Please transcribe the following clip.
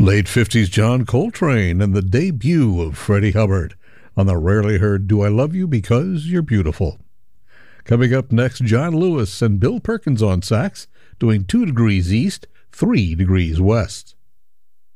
Late 50s John Coltrane and the debut of Freddie Hubbard on the rarely heard Do I Love You Because You're Beautiful. Coming up next, John Lewis and Bill Perkins on sax doing 2 degrees east, 3 degrees west.